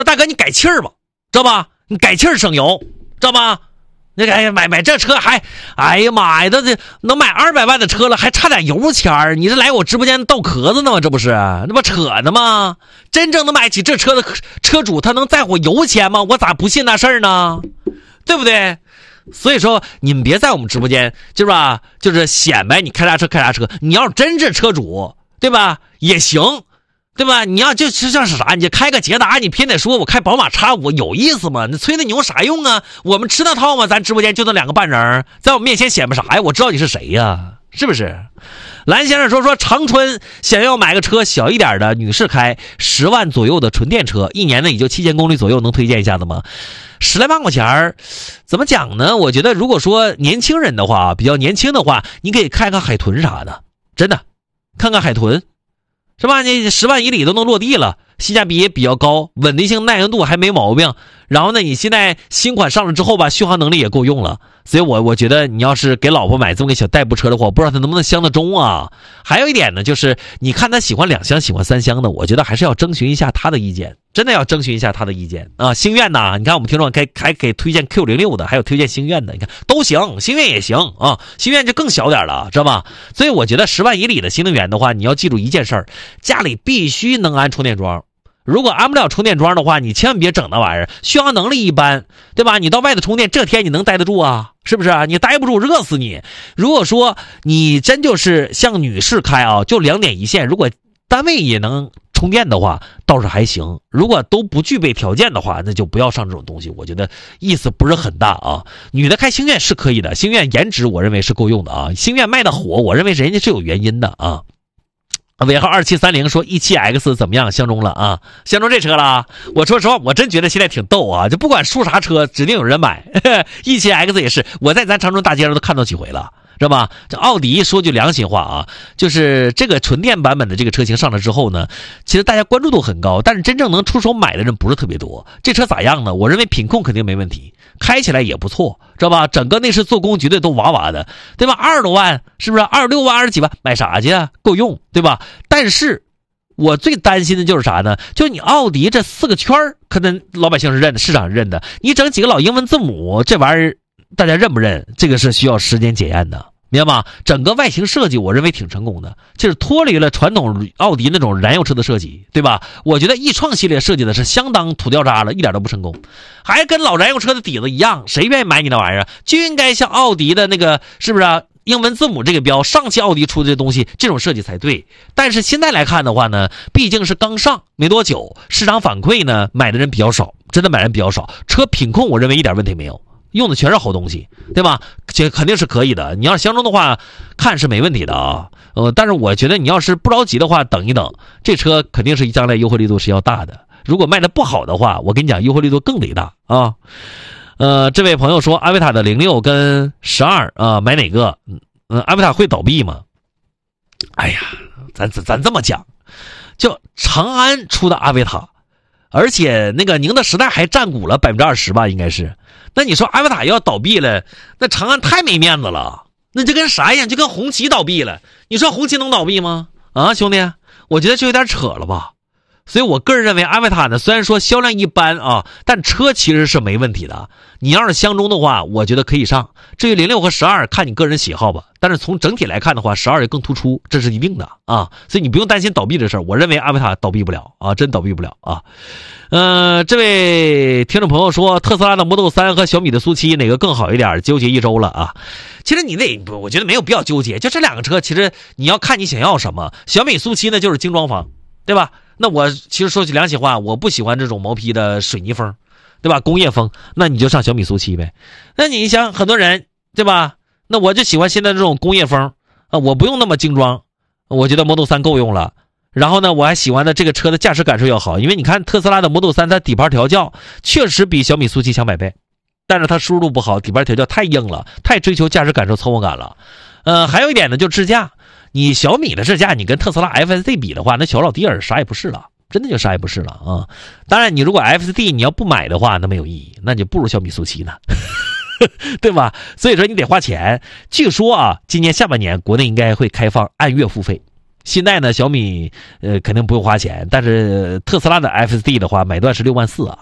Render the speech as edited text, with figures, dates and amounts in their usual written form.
大哥你改气儿吧，知道吧？你改气儿省油，知道吧？那个买这车还，哎呀妈呀，都能买200万的车了，还差点油钱，你这来我直播间倒壳子呢吗？这不是那不扯呢吗？真正能买起这车的车主，他能在乎油钱吗？我咋不信那事儿呢？对不对？所以说你们别在我们直播间就是吧，就是显摆你开啥车开啥车，你要真是车主，对吧？也行。对吧？你要就像是啥，你开个捷达，你偏得说我开宝马X5有意思吗？你吹那牛啥用啊？我们吃那套吗？咱直播间就那2个半人，在我面前显摆啥呀？我知道你是谁呀，是不是？蓝先生说长春想要买个车小一点的女士开10万左右的纯电车，一年呢也就7000公里左右，能推荐一下子吗？10来万块钱怎么讲呢？我觉得如果说年轻人的话，比较年轻的话，你可以看看海豚啥的，真的，看看海豚。是吧？你10万以里都能落地了，性价比也比较高，稳定性耐用度还没毛病。然后呢，你现在新款上了之后吧，续航能力也够用了。所以我觉得你要是给老婆买这么个小代步车的话，我不知道她能不能相得中啊。还有一点呢，就是你看她喜欢2厢喜欢3厢的，我觉得还是要征询一下她的意见，真的要征询一下她的意见啊。星愿呐，你看我们听众还给推荐 Q06 的，还有推荐星愿的，你看都行，星愿也行啊，星愿就更小点了，知道吧？所以我觉得10万以里的新能源的话，你要记住一件事儿，家里必须能安充电桩。如果安不了充电桩的话，你千万别整那玩意儿，续航能力一般，对吧？你到外头充电，这天你能待得住啊？是不是啊？你待不住，热死你。如果说你真就是像女士开啊，就2点一线，如果单位也能充电的话，倒是还行。如果都不具备条件的话，那就不要上这种东西，我觉得意思不是很大啊。女的开星愿是可以的，星愿颜值我认为是够用的啊。星愿卖的火，我认为人家是有原因的啊。尾号2730说 E7X 怎么样？相中了啊，相中这车了。我说实话，我真觉得现在挺逗啊，就不管出啥车，指定有人买。E7X 也是，我在咱长春大街上都看到几回了，知道吧？这奥迪说句良心话啊，就是这个纯电版本的这个车型上来之后呢，其实大家关注度很高，但是真正能出手买的人不是特别多。这车咋样呢？我认为品控肯定没问题，开起来也不错，知道吧？整个内饰做工绝对都娃娃的，对吧？20多万是不是？26万、20几万买啥去啊？够用，对吧？但是我最担心的就是啥呢？就是你奥迪这4个圈可能老百姓是认的，市场是认的，你整几个老英文字母，这玩意儿大家认不认？这个是需要时间检验的。明白吗？整个外形设计我认为挺成功的，就是脱离了传统奥迪那种燃油车的设计，对吧？我觉得易创系列设计的是相当土掉渣了，一点都不成功，还跟老燃油车的底子一样，谁愿意买你那玩意儿？就应该像奥迪的那个，是不是啊？英文字母这个标，上汽奥迪出的这东西，这种设计才对。但是现在来看的话呢，毕竟是刚上没多久，市场反馈呢，买的人比较少，真的买人比较少。车品控我认为一点问题没有。用的全是好东西，对吧？这肯定是可以的。你要是相中的话，看是没问题的啊。但是我觉得你要是不着急的话，等一等，这车肯定是将来优惠力度是要大的。如果卖的不好的话，我跟你讲，优惠力度更得大啊。这位朋友说，阿维塔的06跟12啊，买哪个？阿维塔会倒闭吗？哎呀，咱这么讲，就长安出的阿维塔。而且那个宁德时代还占股了20%吧，应该是。那你说阿维塔要倒闭了，那长安太没面子了，那就跟啥一样，就跟红旗倒闭了。你说红旗能倒闭吗？啊，兄弟，我觉得这有点扯了吧。所以我个人认为阿维塔呢，虽然说销量一般啊，但车其实是没问题的。你要是相中的话，我觉得可以上。至于06和12，看你个人喜好吧。但是从整体来看的话，12也更突出，这是一定的啊。所以你不用担心倒闭的事儿。我认为阿维塔倒闭不了啊，真倒闭不了啊。这位听众朋友说，特斯拉的 Model 3和小米的苏7哪个更好一点？纠结一周了啊。其实你我觉得没有必要纠结，就这2个车，其实你要看你想要什么。小米苏7呢就是精装房，对吧？那我其实说句良心话，我不喜欢这种毛坯的水泥风，对吧？工业风，那你就上小米苏7呗。那你想很多人，对吧？那我就喜欢现在这种工业风啊，我不用那么精装，我觉得 Model 3够用了。然后呢，我还喜欢的这个车的驾驶感受要好，因为你看特斯拉的 Model 3，它底盘调教确实比小米苏7强100倍，但是它输入不好，底盘调教太硬了，太追求驾驶感受、操控感了。还有一点呢，就智驾。你小米的智驾，你跟特斯拉 FSD 比的话，那小老弟儿啥也不是了，真的就啥也不是了啊！当然，你如果 FSD 你要不买的话，那没有意义，那就不如小米苏7呢，对吧？所以说你得花钱。据说啊，今年下半年国内应该会开放按月付费现在呢，小米肯定不用花钱，但是特斯拉的 FSD 的话，买断是64000啊。